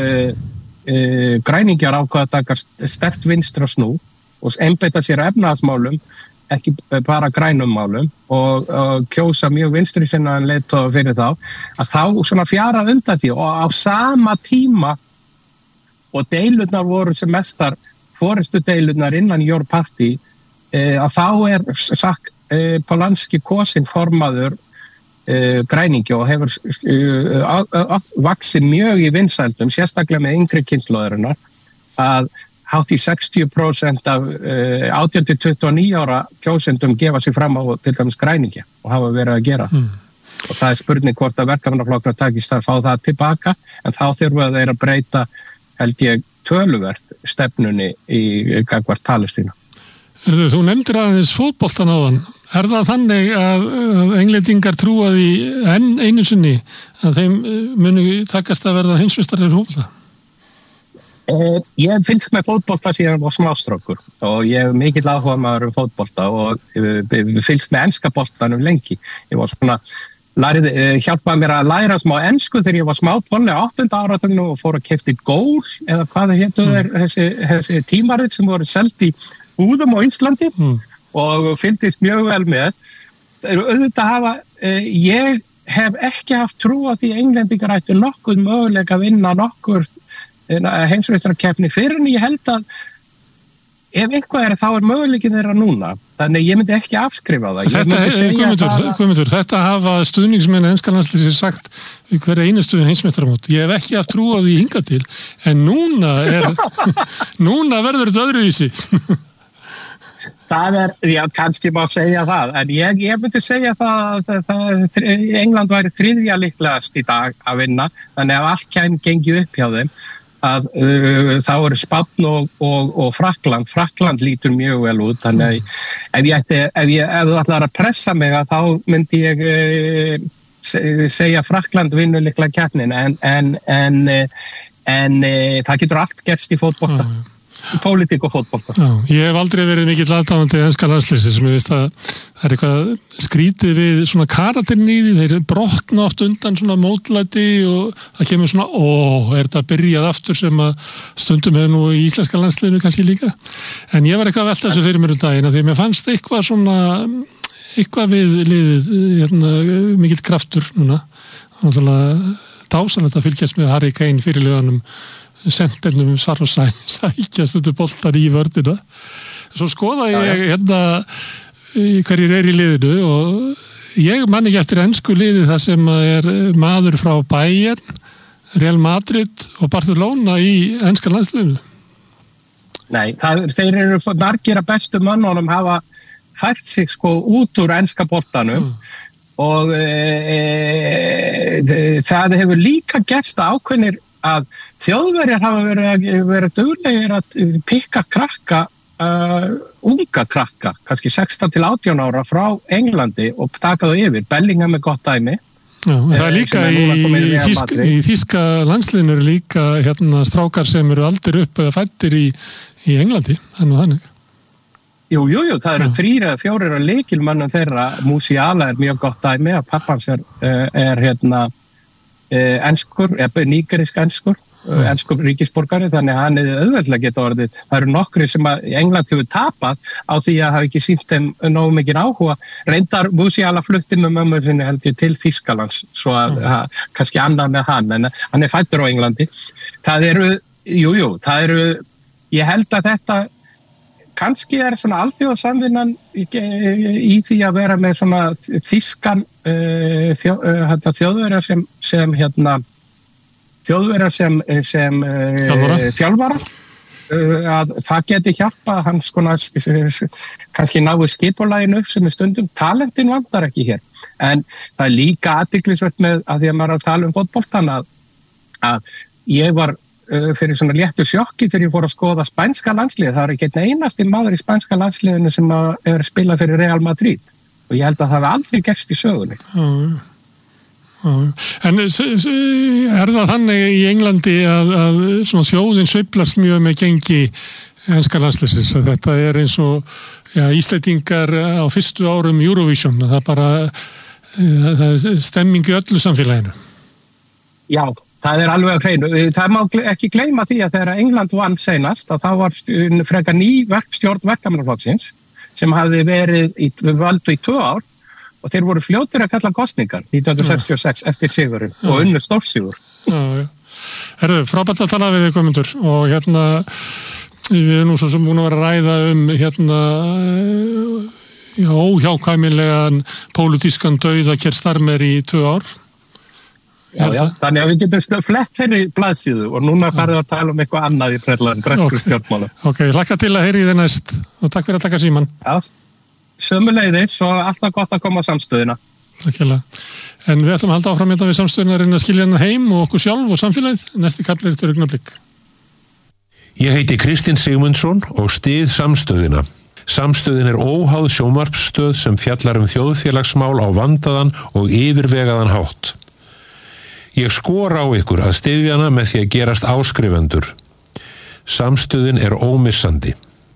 Uh, græningjar ákvað að taka sterkt vinstra snú og einbeita sér efnahagsmálum, ekki bara grænum málum og, og kjósa mjög vinstri sinnaðan leiðtoga fyrir þá, að þá svona fjara undan því og á sama tíma og deilurnar voru sem mestar forystu deilurnar innan Your Party uh, að þá er sagt uh, Polanski kosinn formaður Uh, græningi og hefur uh, vaksin mjög í vinsældum, sérstaklega með yngri kynslóðurinnar, að hátt í sextíu prósent af uh, átján til tuttugu og níu ára kjósendum gefa sig fram á til dæmis græningi og hafa verið að gera. Mm. Og það er spurning hvort að verkefnaflokkar takist að fá það tilbaka, en þá þurfa þeir að breyta, held ég, töluvert stefnunni í gagvart Palestínu. Erðu, þú nefndir aðeins fótboltan áðan. Er það þannig að, að englendingar trúa því enn einu sinni að þeim muni takast að verða heimsmeistarar í fótbolta? Eh, ég fylgst með fótbolta síðan var smástrákur og ég hef mikill áhuga maður um fótbolta og eh, fylgst með enska boltanum lengi. Ég var svona, lærið, eh, hjálpaði mér að læra smá ensku þegar ég var smá tonni á áttunda áratugnum og fór að keypti Gól eða hvað það hétu þeir, mm. þessi, þessi tímarit sem voru selt í búðum á Íslandi mm. og fylgdist mjög vel með. Það eru auðvitað hafa, eh, ég hef ekki haft trú á því englendingar ættu nokkuð möguleika að vinna nokkur heimsmeistarakeppni fyrir en ég held að ef eitthvað er þá er möguleikin þeirra núna þannig ég myndi ekki afskrifa það. Þetta, Guðmundur, Guðmundur, þetta hafa stuðningsmenn enska landsliðsins sagt í hverja einustu heimsmeistaramót. Ég hef ekki haft trú á því hingað til en núna er núna verður þetta öðruvísi. Það er, já, kannski má segja það, en ég, ég myndi segja það að England væri þriðja líklegast í dag að vinna, þannig að allt kæm gengið upp hjá þeim, að uh, þá eru Spánn og, og, og Frakkland. Frakkland lítur mjög vel út, þannig að ef ég ætti, ef ég, ef þú ætlar að pressa mig að þá myndi ég uh, segja Frakkland vinnur líklega keppnin, en, en, en, en uh, það getur allt gerst í fótbolta. Mm. Pólitík og fótbolta. Já, ég hef aldrei verið mikill aðdáandi enska landsliðsins sem ég veist að það er eitthvað skrítið við svona karakterinn í því, þeir brotna oft undan svona mótlæti og það kemur svona, ó, er þetta byrjað aftur sem að stundum hefur nú í íslenska landsliðinu kannski líka, en ég var eitthvað að velta þessu fyrir mér um daginn að því mér fannst eitthvað svona eitthvað við liðið hérna, mikill kraftur núna, náttúrulega dásanlegt að fylgjast með Harry Kane fyrirliðanum sendernum um svar og sæ, sækjast þetta boltar í vördina. Svo skoða ég hérna hverjir er í liðinu og ég man ekki eftir ensku liði það sem er maður frá Bayern, Real Madrid og Barcelona í enska landsliðinu. Nei, það, þeir eru margir að bestu mönnunum hafa hægt sig sko út úr enska boltanum mm. og e, e, það hefur líka gerst ákveðnir að þjóðverjar hafa verið, verið duglegir að pikka krakka, uh, unga krakka, kannski sextán til átján ára frá Englandi og taka þau yfir. Bellingham er gott dæmi. Já, það er líka er í, í, þísk, í þíska landsliðinu eru líka hérna, strákar sem eru aldrei upp eða fættir í, í Englandi. Þannig þannig. Jú, jú, jú, það eru þrír eða fjórir að lykilmönnum þeirra. Musiala er mjög gott dæmi að pappans er, er hérna Eh, enskur, eða nígerisk enskur mm. enskur ríkisborgari, þannig að hann er auðveldlega geta orðið. Það eru nokkri sem að England hefur tapað á því að hafa ekki sýnt þeim nógu mikið áhuga. Reyndar Musiala flutti með mömmu sinni held ég til Þýskalands svo að mm. ha, kannski annað með hann, en hann er fæddur á Englandi. Það eru, jú, jú, það eru ég held að þetta kannski er svona alþjóðasamvinnan í, í því að vera með svona þýskan uh, þjó, uh, þjóðverjar sem, sem hérna þjóðverjar sem, sem uh, þjálfara uh, að það geti hjálpa hans sko kannski náðu skipulæginu upp sem er stundum talentin vandar ekki hér, en það er líka athyglisvert með að því að maður er að tala um fótboltan að, að ég var fyrir svona léttu sjokki þegar ég fór að skoða spænska landsliðið. Það er ekki einn einasti maður í spænska landsliðinu sem er spilað fyrir Real Madrid og ég held að það hefði aldrei gerst í sögunni. Já, já. En er það þannig í Englandi að, að svona þjóðin sveiflast mjög með gengi enska landsliðsins að þetta er eins og já, Íslendingar á fyrstu árum Eurovision, það er bara það er stemming í öllu samfélaginu? Já. Það er alveg að hreinu. Það má ekki gleyma því að þegar England vann seinast að þá var frekar ný verkstjórn verkamannaflokksins sem hafði verið í, valdu í tvö ár og þeir voru fljótir að kalla kosningar nítján hundruð sextíu og sex eftir sigurinn og unnu stórsigur. Já, já. Herðu, frábært að tala við þig Guðmundur og hérna við erum nú svo sem búin að vera að ræða um hérna já, óhjákvæmilegan pólitískan dauða Keir Starmer í tvö ár. Já, já, þannig að við getum flett henni blaðsíðu og núna farið að tala um eitthvað annað í Bretland, bresku stjórnmála. Ok, hlakka til að heyri þið næst og takk fyrir að taka síman. Já, sömuleiðis og alltaf gott að koma á samstöðina. Takk hérlega. En við ætlum að halda áfram hérna við samstöðina að reyna að skilja hana heim og okkur sjálf og samfélagið. Næsti kafli er eftir augnablik. Ég heiti Kristinn Sigmundsson og styð samstöðina. Samstöðin er óháð sjónvarpsstöð sem fjallar um þjóðfélagsmál á vandaðan og yfirvegaðan hátt. Ég skora á ykkur að styðja hana með því að gerast áskrifendur. Samstöðin er ómissandi.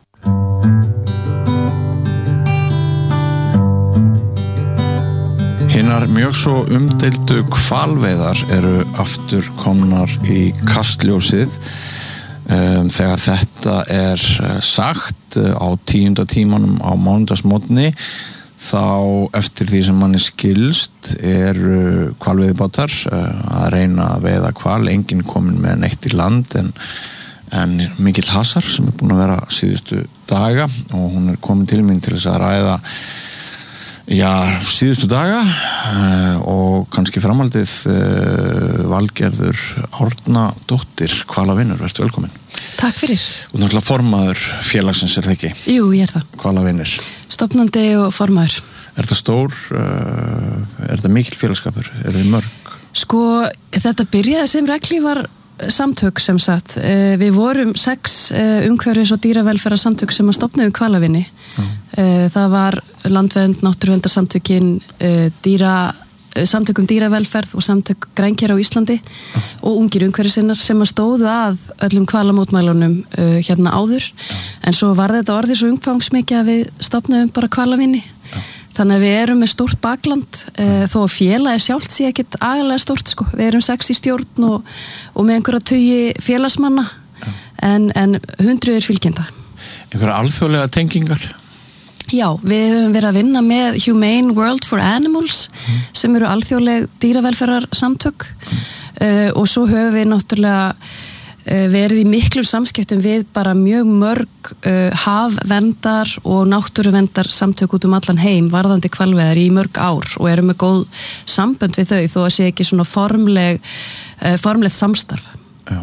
Hinar mjög svo umdeildu hvalveiðar eru aftur komnar í kastljósið um, þegar þetta er sagt á tíunda tímanum á mánudagsmorgni. Þá eftir því sem manni skilst eru hvalveiðibátar að reyna að veiða hval, enginn komin með neitt í land en, en mikill hasar sem er búin að vera síðustu daga og hún er komin til mín til þess að ræða já, síðustu daga og kannski framhaldið Valgerður Árnadóttir, Hvalavinur, vertu velkomin. Takk fyrir. Og náttúrulega formaður félagsins er það ekki? Jú, ég er það. Hvalavinir. Stofnandi og formaður. Er það stór, er það mikil félagskapur, er það mörg? Sko, þetta byrjaði sem reglífar samtök sem sagt. Við vorum sex umhverfis- og dýravelferðarsamtök sem að stofnuðu Hvalavinni. Mm. Það var Landvernd, Náttúruverndarsamtökin, dýra samtökum dýravelferð og samtök grænkera á Íslandi uh. og ungir umhverfisinnar sem að stóðu að öllum hvalamótmælunum uh, hérna áður uh. en svo var þetta orðið svo umfangsmikið að við stofnuðum bara Hvalavinni uh. þannig að við erum með stórt bakland uh, þó að félagi sjálft sé ekkit agalega stórt sko, við erum sex í stjórn og, og með einhverja tugi félagsmanna uh. en, en hundruðir fylgjenda. Einhverja alþjóðlega tengingar? Já, við höfum verið að vinna með Humane World for Animals mm. sem eru alþjóðleg dýravelferðar samtök mm. uh, og svo höfum við náttúrulega uh, verið í miklum samskiptum við bara mjög mörg uh, hafverndar og náttúruverndar samtök út um allan heim varðandi hvalveiðar í mörg ár og erum með góð sambönd við þau þó að sé ekki svona formleg, uh, formlegt samstarf. Já,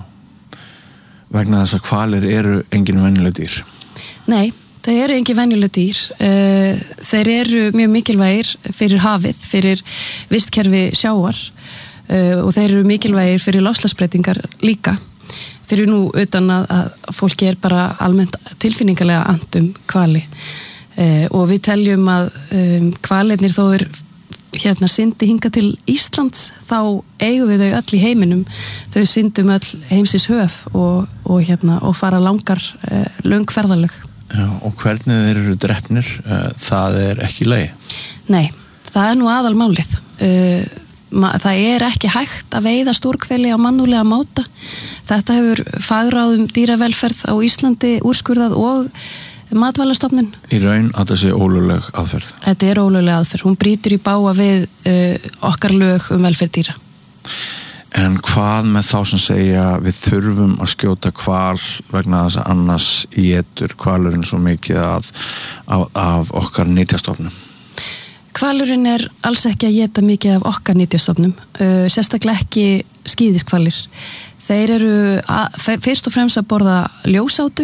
vegna þess að hvalir eru engin venjuleg dýr? Nei. Það eru engin venjuleg dýr, þeir eru mjög mikilvægir fyrir hafið, fyrir vistkerfi sjávar og þeir eru mikilvægir fyrir loftslagsbreytingar líka. Fyrir nú utan að, að fólki er bara almennt tilfinningalega and um hvali og við teljum að hvalirnir þó er hérna syndi hinga til Íslands þá eigum við þau öll í heiminum, þau syndum öll heimsins höf og, og, hérna, og fara langar löng ferðalög. Já, og hvernig þeir eru drepnir, það er ekki leið? Nei, það er nú aðalmálið. Það er ekki hægt að veiða stórhveli á mannúðlega máta. Þetta hefur fagráðum dýravelferð á Íslandi úrskurðað og Matvælastofnun. Í raun að það sé ólögleg aðferð? Þetta er ólögleg aðferð. Hún brýtur í bága við okkar lög um velferð dýra. En hvað með þá sem segja við þurfum að skjóta hval vegna þess að annars étur hvalurinn svo mikið af, af, af okkar nytjastofnum? Hvalurinn er alls ekki að éta mikið af okkar nytjastofnum, uh, sérstaklega ekki skíðiskvalir. Þeir eru að, fyrst og fremst að borða ljósátu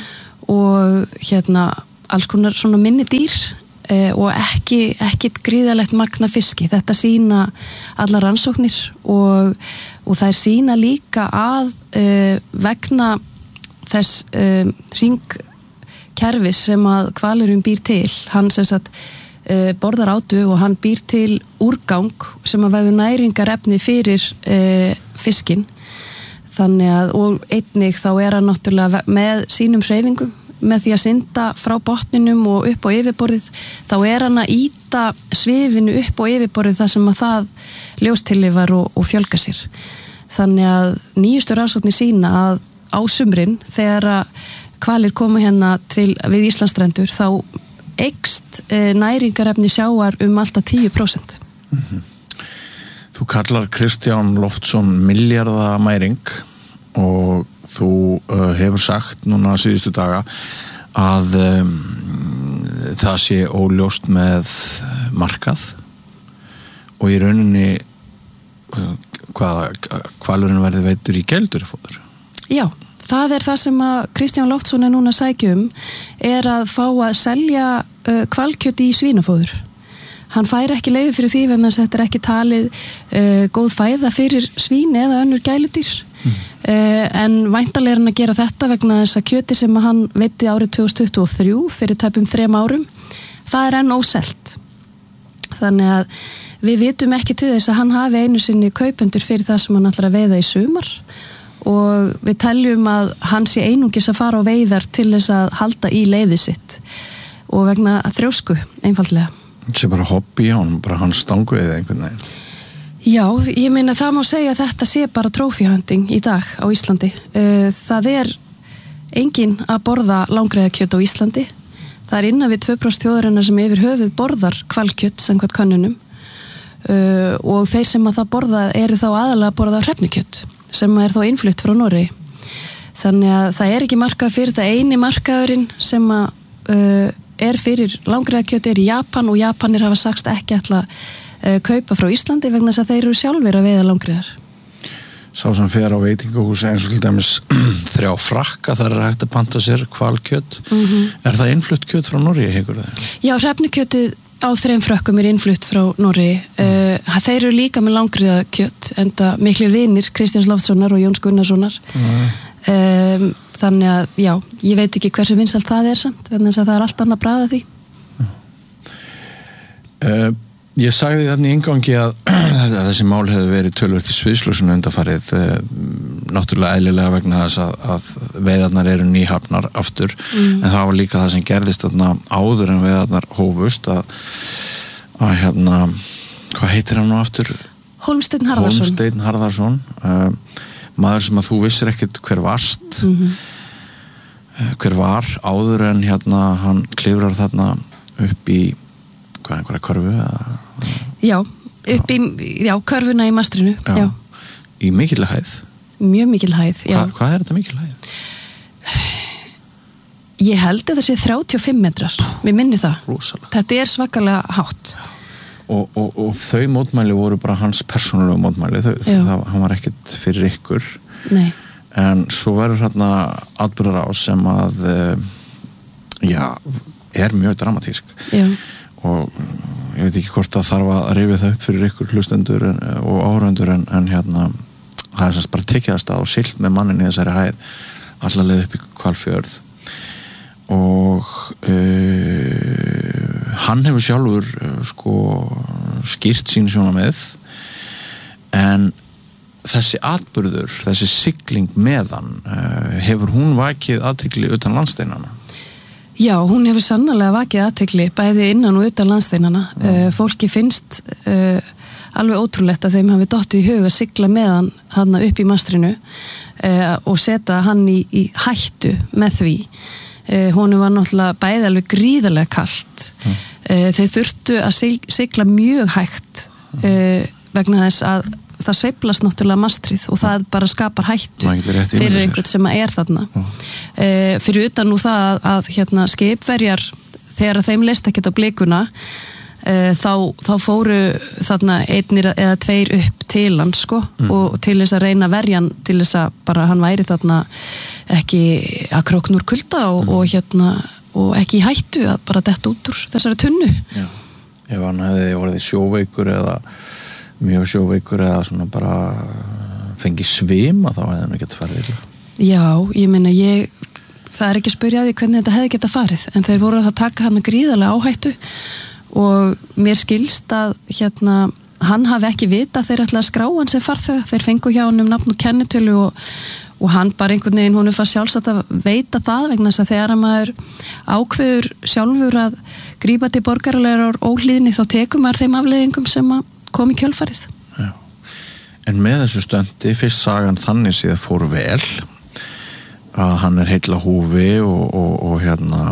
og hérna alls konar svona minni dýr Uh, og ekki, ekki gríðalegt magna fiski. Þetta sína alla rannsóknir og, og það sína líka að uh, vegna þess uh, hringkerfis sem að hvalurinn býr til, hann sem sagt uh, borðar átu og hann býr til úrgang sem að verður næringarefni fyrir uh, fiskinn. Þannig að, og einnig þá er hann náttúrulega með sínum hreyfingum með því að synda frá botninum og upp á yfirborðið, þá er hann að ýta svifinu upp á yfirborðið þar sem að það ljóstillifar og, og fjölga sér. Þannig að nýjustu rannsóknir sína að á sumrin þegar að hvalir koma hérna til við Íslandsstrendur þá eykst e, næringarefni sjávar um alltaf tíu prósent. Mm-hmm. Þú kallar Kristján Loftsson milljarðamæring og þú uh, hefur sagt núna síðustu daga að um, það sé óljóst með markað og í rauninni uh, hvað hvalurinn verði veiddur í geldurfóður. Já, það er það sem að Kristján Loftsson er núna að sækja um er að fá að selja uh, hvalkjöt í svínafóður. Hann fær ekki leyfi fyrir því vegna þess að þetta er ekki talið uh, góð fæða fyrir svín eða önnur gæludýr. Mm. Uh, en væntanlega er hann að gera þetta vegna þess að kjöti sem hann veiddi árið tvö þúsund tuttugu og þrjú fyrir tæpum þrem árum, það er enn óselt. Þannig að við vitum ekki til þess að hann hafi einu sinni kaupendur fyrir það sem hann ætlar að veiða í sumar og við teljum að hann sé einungis að fara á veiðar til þess að halda í leyfið sitt og vegna þrjósku einfaldlega. Það sé bara hobby á hann, bara hann stanguðið einhvern veginn. Já, ég meina það má segja að þetta sé bara trófíhunting í dag á Íslandi. Það er enginn að borða langreyðakjöt á Íslandi. Það er innan við tvö prósent þjóðarinnar sem yfir höfuð borðar hvalkjöt samkvæmt könnunum og þeir sem að það borða eru þá aðalega að borða hrefnukjöt sem er þá innflutt frá Noregi. Þannig að það er ekki markað fyrir þetta, eini markaðurinn sem að, uh, er fyrir langreyðakjöt er í Japan og Japanir hafa sagst ekki ætla að uh, kaupa frá Íslandi vegna þess að þeir eru sjálfir að veiða langreyðar. Sá sem fer á veitingahúsi eins og til dæmis þrjá frakka þar er hægt að panta sér hvalkjöt. Mm-hmm. Er það innflutt kjöt frá Noregi, hegur það? Já, hrefnukjötið á þreim frökkum er innflutt frá Noregi. Uh, þeir eru líka með langreyðakjöt enda miklir vinir Kristjáns Loftssonar og Jóns Gunnarssonar. Mm. Um, þannig að, já, ég veit ekki hversu vinsælt það er samt, þannig að það er allt annað bragð af því. Uh, ég sagði þarna í inngangi að þessi mál hefði verið töluvert í sviðsljósinu undanfarið, uh, náttúrulega eðlilega vegna þess að, að veiðarnar eru nýhafnar aftur, mm. en það var líka það sem gerðist þarna áður en veiðarnar hófust að, að hérna, hvað heitir hann nú aftur? Hólmsteinn Harðarsson. Hólmsteinn Harðarsson, uh, maður sem að þú vissir ekkert hver varst, mm-hmm. uh, hver var áður en hérna hann klifrar þarna upp í hvað, einhverja körfu? Eða, já, upp í, já, körfuna í mastrinu, já. já. Í mikilli hæð? Mjög mikil hæð, já. Hva, hvað er þetta mikil hæð? Ég held að það sé þrjátíu og fimm metrar, mér minni það. Rosalega. Þetta er svakalega hátt. Og, og, og þau mótmæli voru bara hans persónulega mótmæli, þau, það, hann var ekkert fyrir ykkur. Nei. En svo verður hérna atburðarás sem að, já, er mjög dramatísk. Já. Og ég veit ekki hvort að þarf að rifja það upp fyrir ykkur hlustendur en, og áhörvendur en, en hérna það er semst bara tekið að stað og siglt með mannin í þessari hæð allar leið upp í Hvalfjörð og uh, hann hefur sjálfur uh, sko skýrt sín sjónarmið en þessi atburður, þessi sigling með hann uh, hefur hún vakið athygli utan landsteinana? Já, hún hefur sannarlega vakið athygli bæði innan og utan landsteinana. Uh, fólki finnst uh, alveg ótrúlegt að þeim hafi dottið í hug að sigla með hann hann upp í mastrinu uh, og setja hann í, í hættu með því. Uh, honum var náttúrulega bæði alveg gríðarlega kalt. Mm. Uh, þeir þurftu að sig, sigla mjög hægt uh, vegna þess að það sveiflast náttúrulega mastrið og það bara skapar hættu fyrir einhvern sem er þarna. Mm. Uh, fyrir utan nú það að, að hérna, skipverjar, þegar þeim leist ekkert á blikuna, uh, þá, þá fóru þarna einnir eða tveir upp til hann sko, mm. og til þess að reyna verjan til þess að bara hann væri þarna ekki að krókna úr kulda og, mm. og, hérna, og ekki í hættu að bara detta út úr þessari tunnu. Já. Ef hann hefði orðið sjóveikur eða mjög sjóveikur eða svona bara fengi svima þá hefði hann ekki að farið illa. Já, ég meina ég það er ekki að spyrja því hvernig þetta hefði geta farið en þeir voru að taka hann gríðarlega áhættu og mér skilst að hérna hann hafi ekki vita þeir ætla að skrá hann sem farþega þeir fengu hjá hann um nafn og kennitölu og, og hann bara einhvern veginn honum fannst sjálfsagt að veita það vegna þess að þegar maður ákveður sjálfur að grípa til borgaralegar óhlýðni þá tekum maður þeim afleiðingum sem að kom í kjölfarið. Já. En með þessu stöndi, fyrst sagan þannig síðan fór vel að hann er heilla húfi og, og, og hérna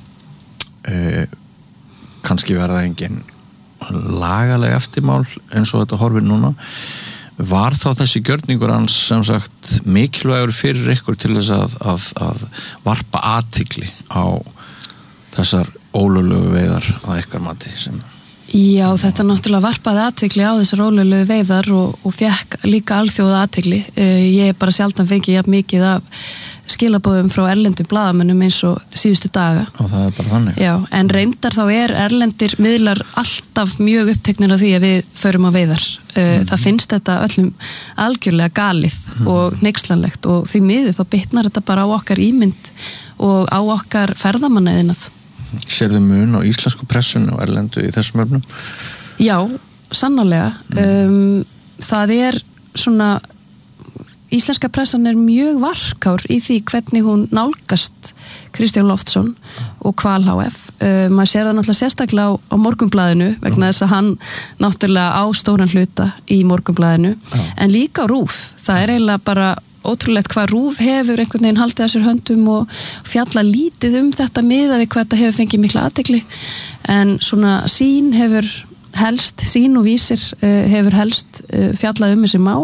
e, kannski verða engin lagalega eftirmál eins og þetta horfir núna. Var þá þessi gjörningur hans sem sagt mikilvægur fyrir ykkur til þess að, að, að varpa athygli á þessar ólöglegu veiðar að ykkar mati sem Já, þetta náttúrulega varpaði athygli á þessar ólöglegu veiðar og, og fekk líka alþjóða athygli. Uh, ég bara sjaldan fengi jafn mikið af skilabóðum frá erlendum blaðamönnum eins og síðustu daga. Og það er bara þannig. Já, en reyndar þá er erlendir miðlar alltaf mjög uppteknir af því að við förum á veiðar. Uh, mm. Það finnst þetta öllum algjörlega galið mm. og hneykslanlegt og því miður þá bitnar þetta bara á okkar ímynd og á okkar ferðamannaðinað. Sérðu mun á íslensku pressunni og erlendu í þessum öfnum? Já, sannarlega. Mm. Um, það er svona íslenska pressan er mjög varkár í því hvernig hún nálgast Kristján Loftsson og Hval H F. Uh, maður sér það náttúrulega sérstaklega á, á Morgunblaðinu vegna þess að hann náttúrulega á stóran hluta í Morgunblaðinu, Já. En líka á RÚV. Það er eiginlega bara ótrúlegt hvað RÚV hefur einhvern veginn haldið að sér höndum og fjalla lítið um þetta miðað við hvað þetta hefur fengið mikla athygli, en svona sín hefur helst, sín og vísir uh, hefur helst uh, fjallað um þessi mál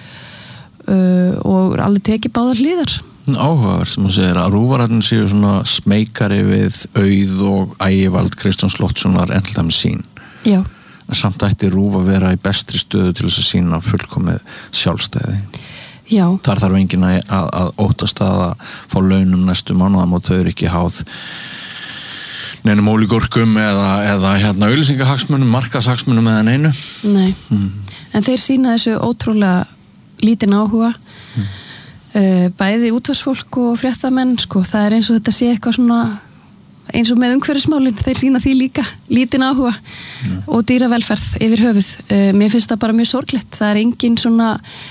uh, og alveg tekið báðar hliðar. Áhugaverð sem þú segir að rúvararnir séu svona smeykari við Auð og Ægivald Kristjáns Loftssonar en til dæmis sín. Já. En samt ætti RÚV að vera í bestri stöðu til þess að sína fullkomið sjálfstæði. Já. Þar þarf enginn að, að, að óttast að fá launum næstu mánuðam og þau eru ekki háð neinum ólígorkum eða, eða hérna auglýsingahagsmunum, markaðshagsmunum eða neinu. Nei, mm. en þeir sína þessu ótrúlega lítinn áhuga, mm. uh, bæði útvarsfólk og fréttamenn, sko, það er eins og þetta sé eitthvað svona, eins og með umhverfismálin, þeir sína því líka, lítinn áhuga mm. og dýravelferð yfir höfuð. Uh, mér finnst það bara mjög sorglegt, það er engin svona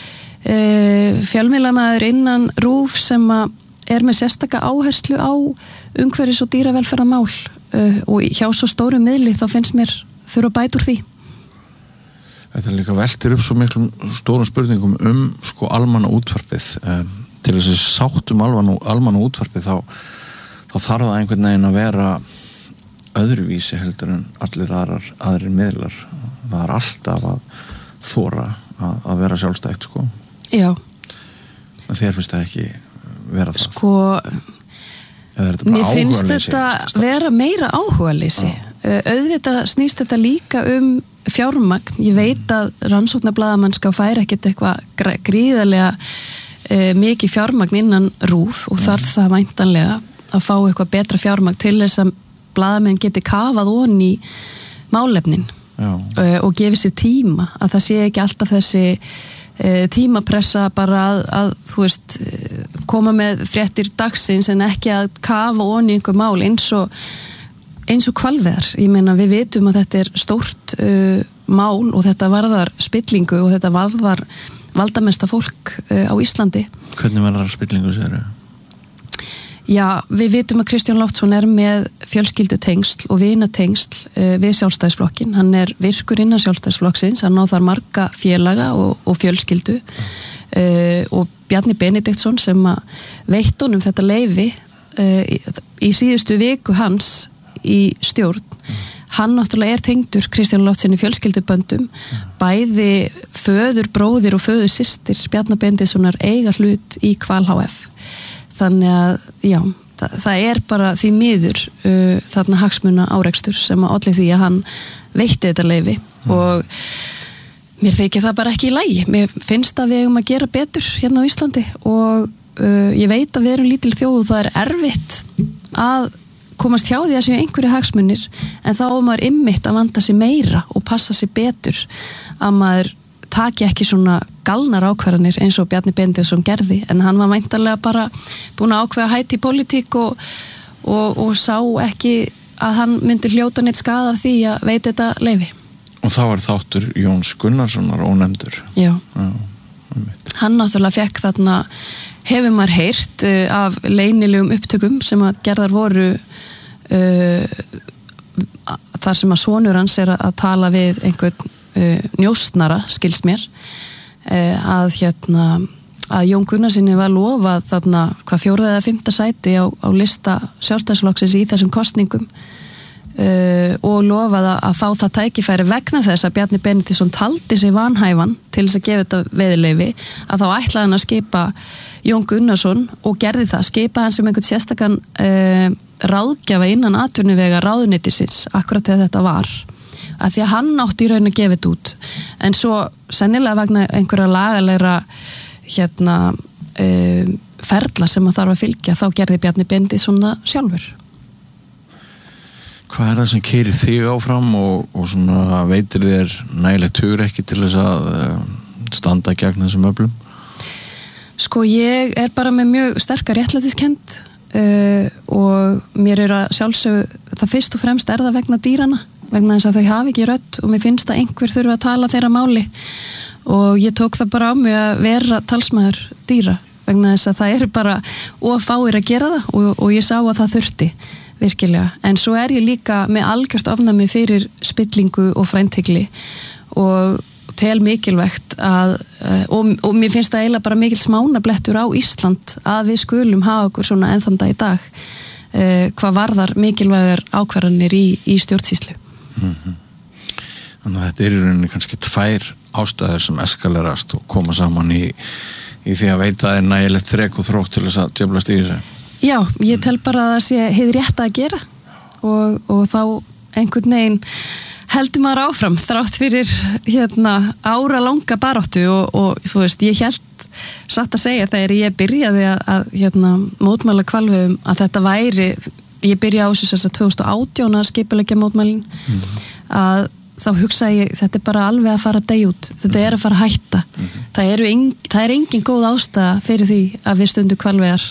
Uh, fjölmiðlamaður innan RÚV sem er með sérstaka áherslu á umhverfis- og dýravelferðarmál uh, og hjá svo stóru miðli þá finnst mér þurfa að bæta úr því. Þetta er líka veltir upp svo miklum stórum spurningum um sko almanna útvarpið um, til þess að sátt um almanna útvarpið þá, þá þarf það einhvern veginn að vera öðruvísi heldur en allir aðrar aðrir miðlar. Það er alltaf að þóra að, að vera sjálfstætt sko. Já. En þér finnst það ekki vera það? Sko, mér finnst þetta vera meira áhugaleysi. Uh, auðvitað snýst þetta líka um fjármagn. Ég veit að rannsóknarblaðamannska fær ekkert eitthvað gríðarlega uh, mikið fjármagn innan RÚV og mm. þarf það væntanlega að fá eitthvað betra fjármagn til þess að blaðamenn geti kafað onni í málefnin uh, og gefið sér tíma, að það sé ekki alltaf þessi tímapressa bara að, að þú veist, koma með fréttir dagsins en ekki að kafa onni einhver mál eins og eins og hvalveiðar. Ég meina við vitum að þetta er stórt uh, mál og þetta varðar spillingu og þetta varðar valdamesta fólk uh, á Íslandi. Hvernig varðar spillingu sér? Já, við vitum að Kristján Loftsson er með fjölskyldutengsl og vinatengsl uh, við Sjálfstæðisflokkin. Hann er virkur innan Sjálfstæðisflokksins, hann á þar marga félaga og, og fjölskyldu uh, og Bjarni Benediktsson sem að veitt honum þetta leyfi uh, í, í síðustu viku hans í stjórn. Hann náttúrulega er tengdur Kristján Loftsson í fjölskylduböndum, bæði föður, bróðir og föður systir Bjarni Benediktssonar eiga hlut í Hval H F. Þannig að, já, það, það er bara því miður uh, þarna hagsmuna árekstur sem að olli því að hann veitti þetta leyfi mm. og mér þykir það bara ekki í lagi. Mér finnst að við eigum að gera betur hérna á Íslandi og uh, ég veit að við erum lítil þjóð og það er erfitt að komast hjá því að séu einhverju hagsmunir en þá er maður ymmit að vanda sig meira og passa sig betur að maður taki ekki svona galnar ákvarðanir eins og Bjarni Benediktsson gerði, en hann var væntanlega bara búin að ákveða hætti í pólitík og, og, og sá ekki að hann myndi hljóta neitt skada af því að veita þetta leyfi. Og það var þáttur Jóns Gunnarssonar ónefndur. Já. Já, hann náttúrulega fekk þarna, hefur maður heyrt uh, af leynilegum upptökum sem að gerðar voru uh, þar sem að sonur hans er að tala við einhvern Uh, njóstnara, skilst mér uh, að hérna að Jón Gunnarssoni var lofað þarna hvað fjórða eða fimmta sæti á, á lista Sjálfstæðisflokksins í þessum kosningum uh, og lofað að fá það tækifæri vegna þess að Bjarni Benediktsson taldi sig vanhæfan til þess að gefa þetta veiðileyfi, að þá ætlaði hann að skipa Jón Gunnarsson og gerði það, skipa hann sem einhvern sérstakann uh, ráðgjafa innan atvinnuvega ráðuneytisins akkurat þegar þetta var, að því að hann átti í raun að gefa þetta út, en svo sennilega vegna einhverja lagalegra hérna uh, ferla sem að þarf að fylgja, þá gerði Bjarni Benediktsson það sjálfur. Hvað er það sem keyrir þig áfram og, og svona veitir þér nægilegt hugrekki til þess að uh, standa gegn þessum öflum? Sko ég er bara með mjög sterkar réttlætiskennd uh, og mér er að sjálfsög það fyrst og fremst er það vegna dýrana, vegna þess að þau hafi ekki rödd og mér finnst að einhver þurfa að tala þeirra máli og ég tók það bara á mig að vera talsmaður dýra vegna þess að það eru bara of fáir að gera það og, og ég sá að það þurfti virkilega, en svo er ég líka með algjört ofnæmi fyrir spillingu og fræntegli og tel mikilvægt að og, og mér finnst það eiginlega bara mikil smánablettur á Ísland að við skulum hafa okkur svona ennþann dag í dag uh, hvað varðar mikilvægar ákvarðanir í, í stjórnsýslu. Mm-hmm. Þannig að þetta er í rauninni kannski tvær ástæður sem eskalerast og koma saman í, í því að veita þeir nægilegt þrek og þrótt til þess að djöflast í þessu. Já, ég tel bara að það sé hið rétt að gera og, og þá einhvern veginn heldur maður áfram þrátt fyrir hérna ára langa baráttu og, og þú veist, ég held satt að segja þegar ég byrjaði að, að hérna, mótmæla hvalveiðum að þetta væri, ég byrjaði á þessu þess að tvö þúsund og átján að skipuleggja mótmælin mm-hmm. að þá hugsaði ég, þetta er bara alveg að fara að deyja út, þetta er að fara að hætta mm-hmm. það, eru en, það er engin góð ástæða fyrir því að við stundum hvalveiðar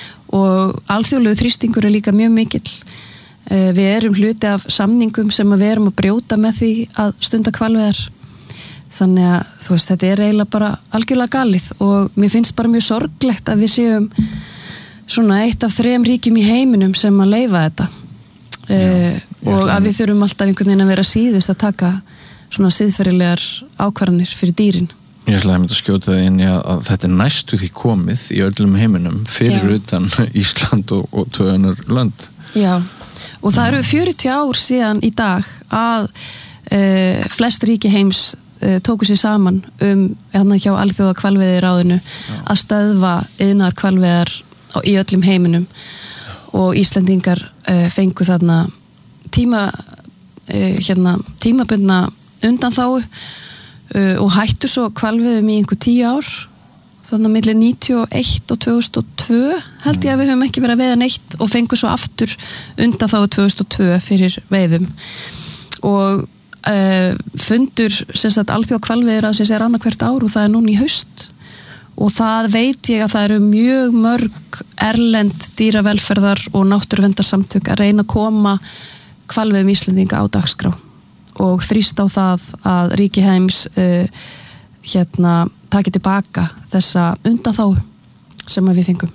og alþjóðlegu þrýstingur er líka mjög mikill. Við erum hluti af samningum sem við erum að brjóta með því að stunda hvalveiðar. Þannig að þú veist, þetta er eiginlega bara algjörlega galið og mér finnst bara mjög sorglegt að við séum svona eitt af þrem ríkjum í heiminum sem að leyfa þetta. Já, uh, og að við þurfum alltaf einhvern veginn að vera síðust að taka svona siðferðilegar ákvarðanir fyrir dýrin. Ég ætlaði að mynda að skjóta það inn í að, að þetta er næstu því komið í öllum heiminum fyrir Já. Utan Ísland og, og tvö önnur lönd. Já, og það eru fjörutíu ár síðan í dag að uh, flest ríki heims uh, tóku sér saman um hérna hjá Alþjóða hvalveiðiráðinu að stöðva iðnaðar hvalveiðar í öllum heiminum og Íslendingar uh, fengu þarna tíma, uh, hérna, tímabundna undanþágu Uh, og hættu svo hvalveiðum í einhver tíu ár þannig að milli níutíu og eitt og tvö þúsund og tvö held ég að við höfum ekki verið að veiða neitt og fengu svo aftur undan þá tvö þúsund og tvö fyrir veiðum og uh, fundur sem sagt Alþjóða hvalveiðiráðsins er annað hvert ár og það er núna í haust og það veit ég að það eru mjög mörg erlend dýravelferðar og náttúruverndarsamtök að reyna að koma hvalveiðum Íslendinga á dagskrá og þrýst á það að ríki heims uh, hérna taki tilbaka þessa undanþágu sem við fengum.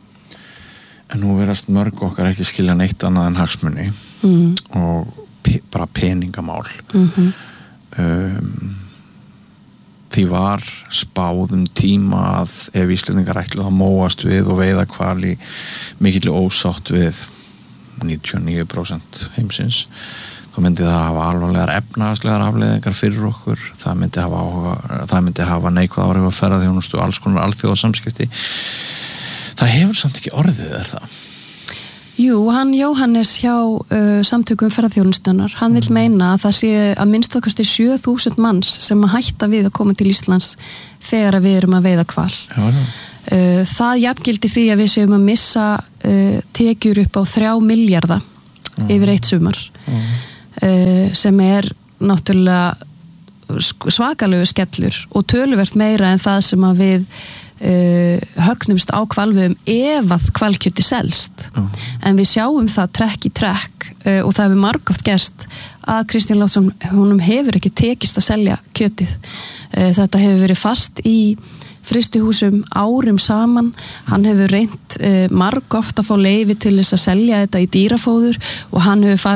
En nú verast mörg okkar ekki skilja neitt annað en hagsmuni mm. og pe- bara peningamál. Mm-hmm. Um, því var spáðum tíma að ef Íslendingar ætluðu að móast við og veiða hval í mikilli ósátt við níutíu og níu prósent heimsins þá myndi það hafa alvarlegar efnahagslegar afleiðingar fyrir okkur, það myndi hafa, áhuga, það myndi hafa neikvæð áhrif að ferðaþjónustu og alls konar alþjóðasamskipti. Það hefur samt ekki orðið, er það? Jú, hann Jóhannes hjá uh, samtökum ferðaþjónustunar, hann vil meina að það sé að minnst okkar sjö þúsund manns sem að hætta við að koma til Íslands þegar að við erum að veiða hval. Já, já. Uh, það jafngildir því að við séum að missa uh, tekjur upp á þrjá milljarða mm. yfir eitt sumar. Mm. Uh, sem er náttúrulega svakalegu skellur og töluvert meira en það sem að við uh, högnumst á hvalveiðum ef að hvalkjöti selst mm. en við sjáum það trekk í trekk uh, og það hefur margoft gerst að Kristján Loftsson, honum hefur ekki tekist að selja kjötið. Uh, þetta hefur verið fast í frystihúsum árum saman, hann hefur reynt uh, margoft að fá leyfi til þess að selja þetta í dýrafóður og hann hefur farið